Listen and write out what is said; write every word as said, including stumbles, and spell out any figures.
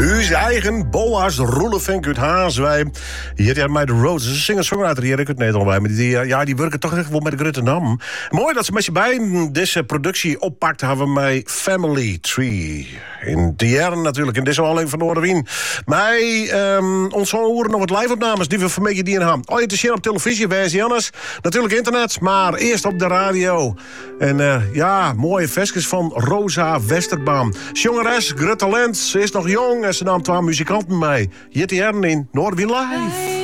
Uw eigen Boas Roelevink uit Haaswij. Hier hebben mij de Roses. Ze zingen songwriter hier, ik het Nederland bij. Maar die, ja, die werken toch echt wel met de grote naam. Mooi dat ze met je bij deze productie oppakt. Hebben we mij Family Tree. In de jaren natuurlijk. En dit is al alleen van Noorderwien. Mij, um, ons horen nog wat live-opnames die we vanmiddag die in hebben. Oh, het is hier op televisie, wij zijn anders. Natuurlijk internet, maar eerst op de radio. En uh, ja, mooie vestjes van Rosa Westerbaan. Jongeres, groot talent. Ze is nog jong en ze nam twee muzikanten mee. Hier die jaren in Noorderwien live.